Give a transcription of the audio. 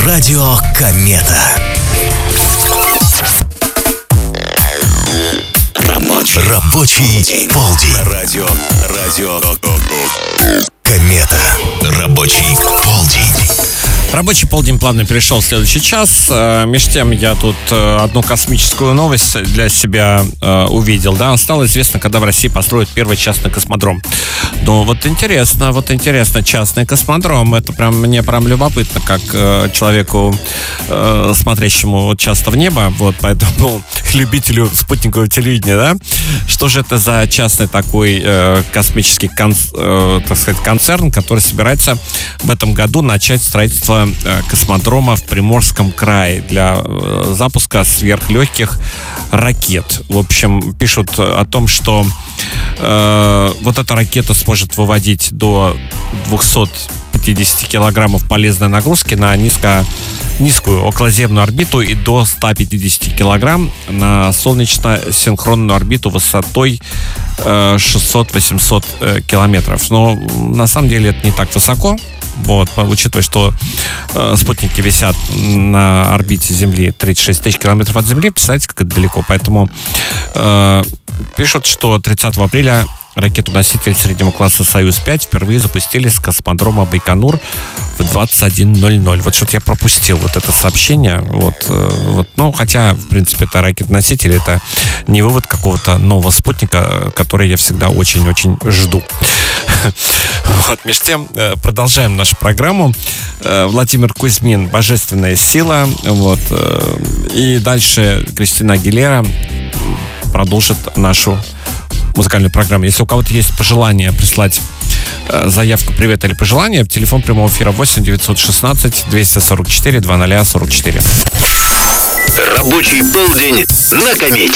Радио Комета. Рабочий полдень. Радио Комета. Рабочий полдень. Рабочий полдень плавно перешел в следующий час. Меж тем я тут одну космическую новость для себя увидел. Да, стало известно, когда в России построят первый частный космодром. Ну, вот интересно, частный космодром. Это мне прям любопытно, как человеку, смотрящему часто в небо, вот, поэтому любителю спутникового телевидения, да? Что же это за частный такой космический, концерн, который собирается в этом году начать строительство космодрома в Приморском крае для запуска сверхлегких ракет. В общем, пишут о том, что вот эта ракета сможет выводить до 250 килограммов полезной нагрузки на низкую околоземную орбиту и до 150 килограмм на солнечно-синхронную орбиту высотой 600-800 километров. Но на самом деле это не так высоко. Вот, учитывая, что спутники висят на орбите Земли 36 тысяч километров от Земли, представляете, как это далеко. Поэтому пишут, что 30 апреля ракету-носитель среднего класса «Союз-5» впервые запустили с космодрома Байконур в 21:00. Вот что-то я пропустил вот это сообщение. Ну, хотя, в принципе, это ракета-носитель, это не вывод какого-то нового спутника, который я всегда очень-очень жду. Вот, между тем, продолжаем нашу программу. Владимир Кузьмин «Божественная сила». Вот, и дальше Кристина Агилера продолжит нашу музыкальную программу. Если у кого-то есть пожелание прислать заявку, привет или пожелание, телефон прямого эфира 8 916 244 2044. Рабочий полдень на Комете.